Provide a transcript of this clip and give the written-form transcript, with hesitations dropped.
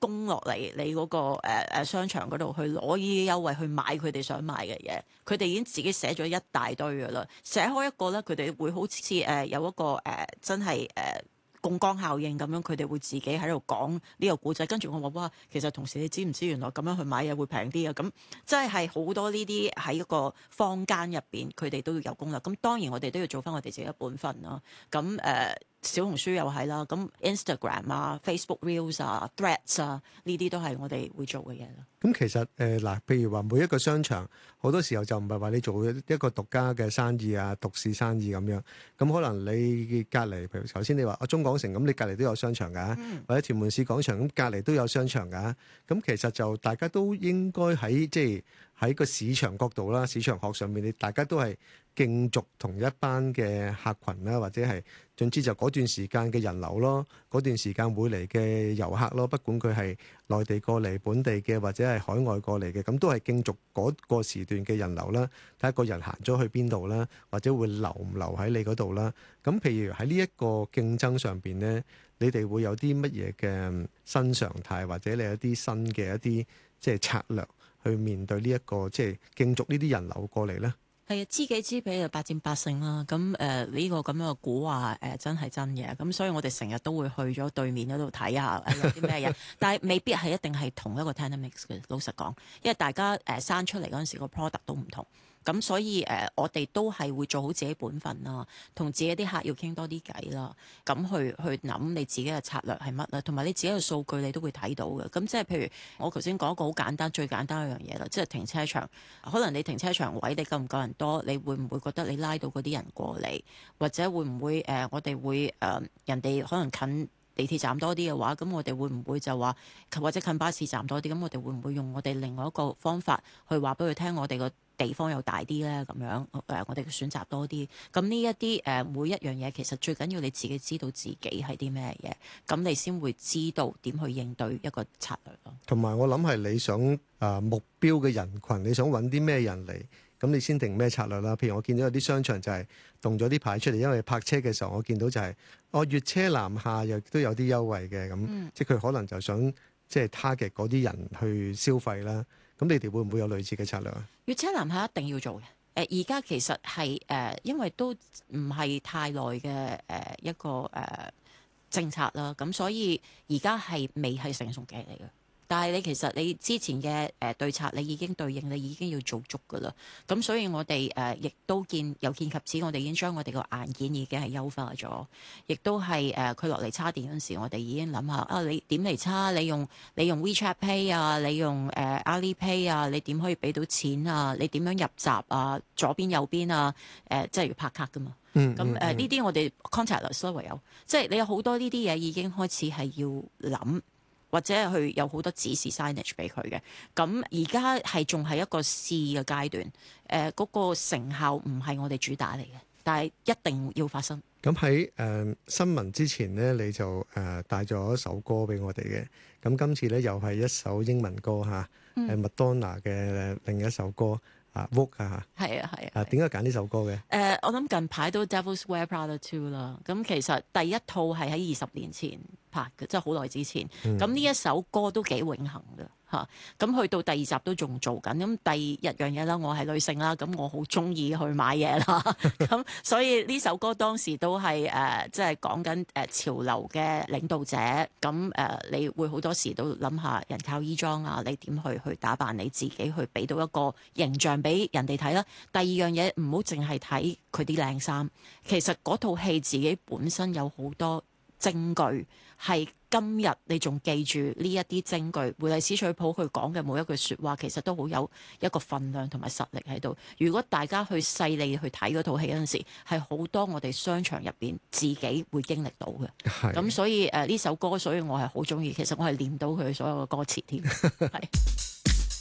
攻落嚟你嗰個商場嗰度去攞呢啲優惠去買佢哋想買嘅嘢，佢哋已經自己寫咗一大堆㗎啦。寫開一個咧，佢哋會好似有一個真係槓桿效應咁樣，佢哋會自己喺度講呢個故仔。跟住我話哇，其實同時你知唔知原來咁樣去買嘢會平啲啊？咁即係好多呢啲喺一個坊間入邊，佢哋都要有攻略。咁當然我哋都要做翻我哋自己嘅本分啦。咁小紅書又係啦，咁 Instagram 啊、Facebook Reels 啊、Threads 啊，呢啲都係我哋會做嘅嘢啦。 咁其實嗱，譬如話每一個商場，好多時候就唔係話你做一個獨家嘅生意啊、獨市生意咁樣。咁可能你隔離，譬如頭先你話中港城咁，你隔離都有商場㗎，或者屯門市廣場咁隔離都有商場㗎。咁其實就大家都應該喺個市場角度啦、市場學上面，你大家都係競逐同一班嘅客群啦，或者係總之就嗰段時間嘅人流咯，嗰段時間會嚟嘅遊客咯，不管佢係內地過嚟、本地嘅或者係海外過嚟嘅，咁都係競逐嗰個時段嘅人流啦，睇下個人行咗去邊度啦，或者會留唔留喺你嗰度啦。咁譬如喺呢一個競爭上邊呢，你哋會有啲乜嘢嘅新常態，或者你有啲新嘅一啲即係策略去面對呢一個即係競逐呢啲人流過嚟呢？ 係啊，知己知彼就百戰百勝啦。咁呢個咁樣嘅古話真係真嘅。咁所以我哋成日都會去咗對面嗰度睇下有啲咩嘢，但係未必係一定係同一個 tenant mix 嘅。老實講，因為大家生出嚟嗰陣時個 product 都唔同。咁所以我哋都係會做好自己本分啦，同自己啲客要傾多啲偈啦，咁去諗你自己嘅策略係乜啦，同埋你自己嘅數據你都會睇到嘅。咁即係譬如我頭先講一個好簡單、最簡單一樣嘢啦，即係停車場。可能你停車場位你夠唔夠人多，你會唔會覺得你拉到嗰啲人過嚟，或者會唔會我哋會人哋可能近地鐵站多啲嘅話，咁我哋會唔會就話或者近巴士站多啲，咁我哋會唔會用我哋另外一個方法去話俾佢聽，我哋個地方又大啲咧？咁樣我哋嘅選擇多啲。咁呢一啲每一樣嘢，其實最緊要你自己知道自己係啲咩嘢，咁你先會知道點去應對一個策略咯。 同埋我諗係你想目標嘅人群，你想揾啲咩人嚟，咁你先定咩策略啦。譬如我見到有啲商場就係動咗啲牌出嚟，因為泊車嘅時候我見到就係粵車南下又都有啲優惠嘅，咁即係佢可能就想即係 target 嗰啲人去消費啦。咁你哋會唔會有類似嘅策略啊？ 粵車南下一定要做嘅。而家其實係因為都唔係太耐嘅一個政策啦，咁所以而家係未係成熟嘅嚟嘅。但係你其實你之前嘅對策你已經對應，你已經要做足㗎啦。咁所以我哋亦都有見及此，我哋已經將我哋個硬件已經係優化咗，亦都係佢落嚟叉電嗰陣時，我哋已經諗下你點嚟叉？你用 WeChat Pay 啊，你用Alipay 啊，你點可以俾到錢啊？你點樣入閘啊？左邊右邊啊？即係要拍卡㗎嘛。咁呢啲我哋 contactless 唯有，即係你有好多呢啲嘢已經開始係要諗。或者去有好多指示 signage 俾佢嘅，咁而家係仲係一個試嘅階段，嗰個成效唔係我哋主打嚟嘅，但係一定要發生。 咁喺新聞之前呢，你就帶咗一首歌俾我哋嘅，咁今次呢，又係一首英文歌嚇，係麥當娜嘅另一首歌。Vogue 啊，係啊，點解揀呢首歌嘅？ 我諗近排都 Devil Wears Prada 2啦。咁其實第一套係喺20年前拍嘅，即係好耐之前。咁呢一首歌都幾永恆嘅嚇。咁去到第二集都仲做緊。咁第一樣嘢啦，我係女性啦，咁我好中意去買嘢啦。咁所以呢首歌當時都係即係講緊潮流嘅領導者。咁你會好多時都諗下人靠衣裝啊，你點去打扮你自己，去俾到一個形象俾人哋睇啦。第二樣嘢唔好淨係睇佢啲靚衫，其實嗰套戲自己本身有好多證據，係今日你仲記住呢一啲證據。梅麗史翠普佢講嘅每一句說話，其實都好有一個分量同埋實力喺度。如果大家去細膩去睇嗰套戲嗰陣時，係好多我哋商場入邊自己會經歷到嘅。咁所以呢首歌，所以我係好中意。其實我係念到佢所有嘅歌詞添。係。